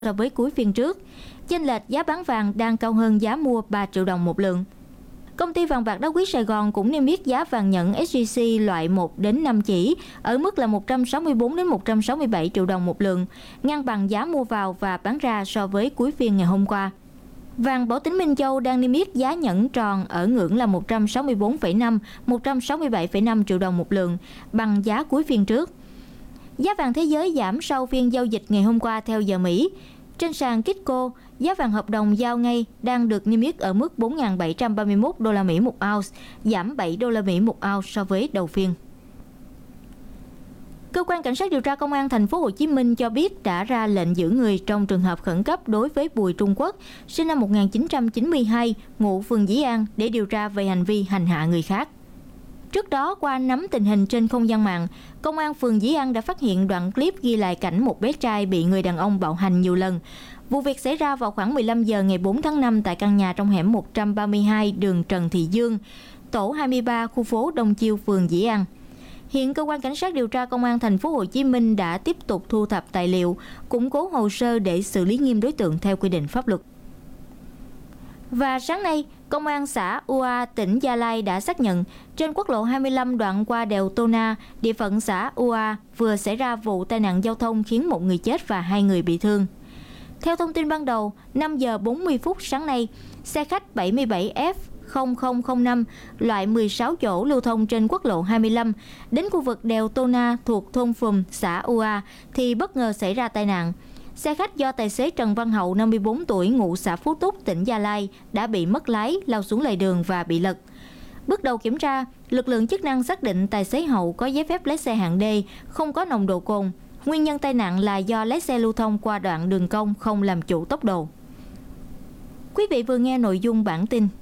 so với cuối phiên trước. Chênh lệch giá bán vàng đang cao hơn giá mua 3 triệu đồng một lượng. Công ty vàng bạc đá quý Sài Gòn cũng niêm yết giá vàng nhẫn SJC loại 1 đến 5 chỉ ở mức là 164 đến 167 triệu đồng một lượng, ngang bằng giá mua vào và bán ra so với cuối phiên ngày hôm qua. Vàng Bảo Tín Minh Châu đang niêm yết giá nhẫn tròn ở ngưỡng là 164,5, 167,5 triệu đồng một lượng, bằng giá cuối phiên trước. Giá vàng thế giới giảm sau phiên giao dịch ngày hôm qua theo giờ Mỹ. Trên sàn Kitco, giá vàng hợp đồng giao ngay đang được niêm yết ở mức 4.731 đô la Mỹ một ounce, giảm 7 đô la Mỹ một ounce so với đầu phiên. Cơ quan cảnh sát điều tra công an thành phố Hồ Chí Minh cho biết đã ra lệnh giữ người trong trường hợp khẩn cấp đối với Bùi Trung Quốc, sinh năm 1992, ngụ phường Dĩ An để điều tra về hành vi hành hạ người khác. Trước đó, qua nắm tình hình trên không gian mạng, Công an phường Dĩ An đã phát hiện đoạn clip ghi lại cảnh một bé trai bị người đàn ông bạo hành nhiều lần. Vụ việc xảy ra vào khoảng 15 giờ ngày 4 tháng 5 tại căn nhà trong hẻm 132 đường Trần Thị Dương, tổ 23 khu phố Đông Chiêu, phường Dĩ An. Hiện cơ quan cảnh sát điều tra công an thành phố Hồ Chí Minh đã tiếp tục thu thập tài liệu, củng cố hồ sơ để xử lý nghiêm đối tượng theo quy định pháp luật. Và sáng nay, Công an xã Ua, tỉnh Gia Lai đã xác nhận trên quốc lộ 25 đoạn qua đèo Tô Na, địa phận xã Ua vừa xảy ra vụ tai nạn giao thông khiến một người chết và 2 người bị thương. Theo thông tin ban đầu, 5 giờ 40 phút sáng nay, xe khách 77F0005 loại 16 chỗ lưu thông trên quốc lộ 25 đến khu vực đèo Tô Na thuộc thôn Phùm, xã Ua thì bất ngờ xảy ra tai nạn. Xe khách do tài xế Trần Văn Hậu, 54 tuổi, ngụ xã Phú Túc, tỉnh Gia Lai đã bị mất lái, lao xuống lề đường và bị lật. Bước đầu kiểm tra, lực lượng chức năng xác định tài xế Hậu có giấy phép lái xe hạng D, không có nồng độ cồn. Nguyên nhân tai nạn là do lái xe lưu thông qua đoạn đường cong không làm chủ tốc độ. Quý vị vừa nghe nội dung bản tin.